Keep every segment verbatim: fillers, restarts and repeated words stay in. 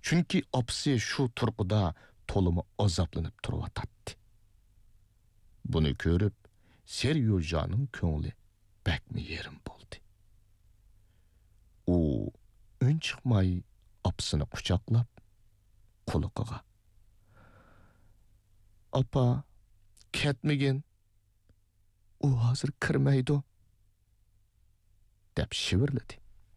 Chunki opsi shu turqida to'limi azoblanib turib Buni ko'rib, Seryojaning ko'ngli bakmi yerim bo'ldi. U un chiqmay opsini quchoqlab quliqiga. Apa, ketmagin. U hozir kirmaydi. deb shivirladi.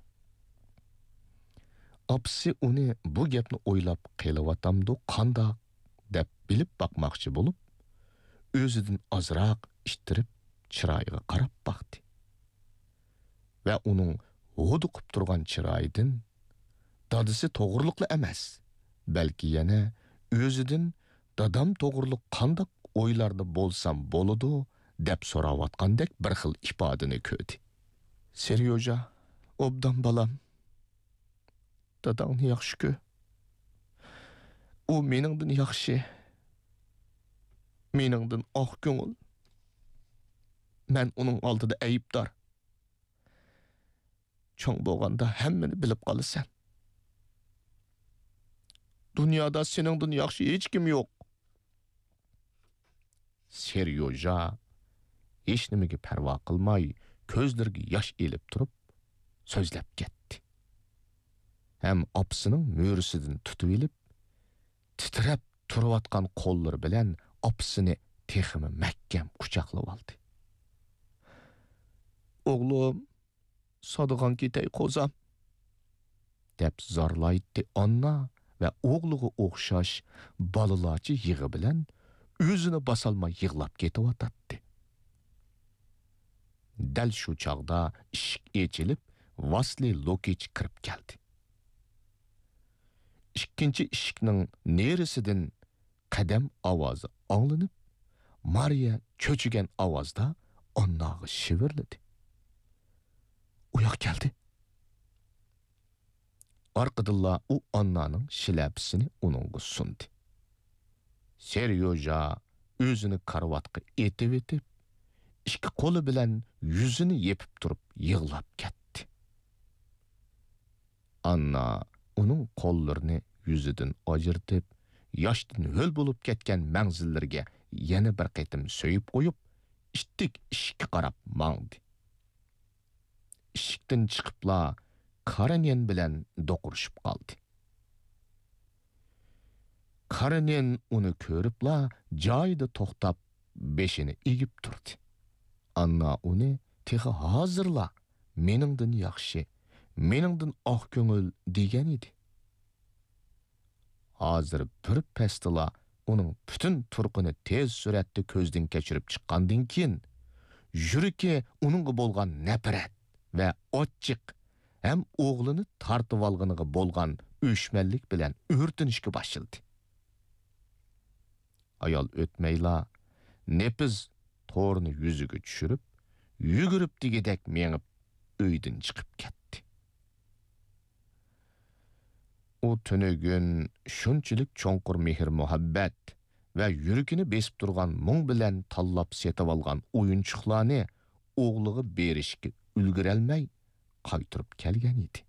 Opsi uni bu gapni o'ylab qiylawatamdu qandoq deb bilib baqmoqchi bo'lib, o'zidan ozroq ishtirib chiroyiga qarab baqdi. Va uning o'diqib turgan chiroyidan dadisi to'g'riliqli emas, balki yana o'zidan dadam to'g'riliq qandoq o'ylarda bo'lsam bo'ladi deb so'rayotgandek bir xil ifodani ko'rdi. Seryoja, obdan balam. Dadangni yaxshi ku. U meningdan yaxshi. Meningdan oq ko'ngil. Men uning oldida ayibdor. Cho'ng bo'lganda hammani bilib qolasan. Dunyoda seningdan yaxshi hech kim yo'q. Seryoja hech nimaga parvo qilmay, ko'zlariga yosh elib turib, so'zlab ketdi. Hem opsining mo'risidan tutib elib, titrab turayotgan qo'llari bilan opsini teximi mahkam quchoqlab oldi. O'g'lim, sodigan ketay qo'zam, deb zorlaydi Anna va o'g'liga o'xshash balalarcha yig'i bilan o'zini basalmay yig'lab ketayotdi. Dal shu chog'da eshik ochilib, Vasli Lokich kirib keldi. Ikkinchi eshikning nerisidan qadam ovozi anglanib, Mariya cho'chigan ovozda Annaga shivirladi. Uyoq keldi. Orqadilla u Annaning shilabisini uningga sundi. Seryoja o'zini karvatga etib etib, ikki qo'li bilan yuzini yepib turib yig'lab ketdi. Anna uning qo'llarini yuzidan ajirtib, yoshdan ho'l bo'lib ketgan manzillarga yana bir qaytim so'yib qo'yib, ishtik ishga qarab mangdi. Ishikdan chiqibla Karenyan bilan do'qurishib qoldi. Karenyan uni ko'ribla joyida to'xtab, beshini egib turdi. Anna uni tehi hozirla meningdan yaxshi, meningdan oq ko'ngil degan edi. Hozir bir pastila uning butun turqini tez suratda ko'zdan kechirib chiqqandan keyin yuragi uningga bo'lgan nafrat va ochiq ham o'g'lini tartib olganiga bo'lgan o'shmanlik bilan o'rtinishga boshladi. Ayol o'tmayla nepiz to'rni yuziga tushirib, yugurib digidek mengib uydan chiqib ketdi. U tunugun shunchalik cho'nqur mehr muhabbat va yuragini besib turgan mung bilan tanlab setib olgan o'yinchiqlarni o'g'liga berishga ulgurolmay qaytirib kelgan edi.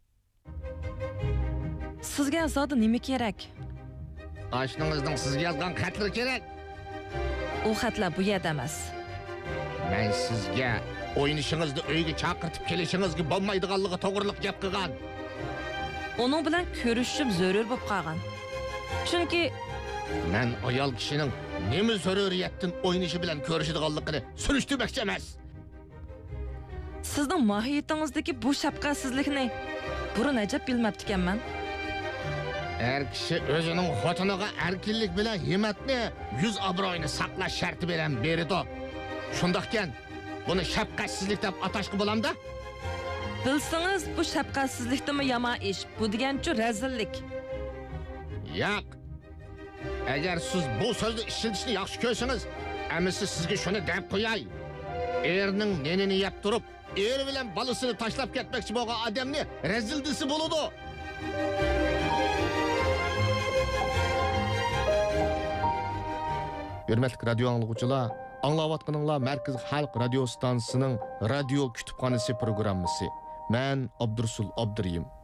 Sizga zodi nima kerak? Oshningizning sizga yozgan xatlari kerak. U xatlar bu yerda emas. Men sizga o'yinishingizda uyga chaqirtib kelishingizga bo'lmaydiganligi to'g'riliq gap qilgan. Onun bilan ko'rishib zarur bo'lib qolgan. Chunki men ayol kishining nima zaruriyatdan o'yinishi bilan ko'rishadiganligini surishtirmoqchi emas. Sizning mohiyatingizdagi bu shafqatsizlikni burun ajab bilmabdi ekanman. Er kishi o'zining xotiniga erkinlik bilan himmatni, yuz obro'yini saqlash sharti bilan berdi. Shundaqkan, buni shafqatsizlik deb atashga bo'lamda? Bilsangiz bu shafqatsizlikdimi yomon ish, bu degancha razillik. Yo'q. Agar siz bu so'zni ishlatishni yaxshi ko'rsangiz, amisi sizga shuni deb qo'yay. Erning nenini yeb turib, er bilan bolasini tashlab ketmoqchi bo'lgan odamni razil desi bo'ladi. Hürmetli radyo anlıqçılar, anlavatqınınla Merkez Halk Radyo Stansının Radyo Kütüphanesi programısı. Ben Abdursul Abduriyim.